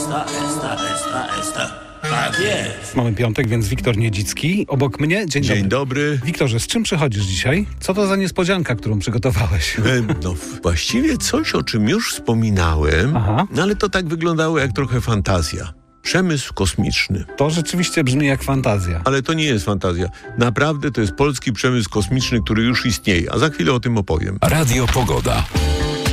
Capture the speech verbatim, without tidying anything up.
esta, esta, esta, esta. Tak jest. Mamy piątek, więc Wiktor Niedzicki. Obok mnie, dzień, Dzień dobry. dobry. Wiktorze, z czym przychodzisz dzisiaj? Co to za niespodzianka, którą przygotowałeś? E, No właściwie coś, o czym już wspominałem, Aha. no ale to tak wyglądało jak trochę fantazja. Przemysł kosmiczny. To rzeczywiście brzmi jak fantazja. Ale to nie jest fantazja. Naprawdę to jest polski przemysł kosmiczny, który już istnieje. A za chwilę o tym opowiem. Radio Pogoda.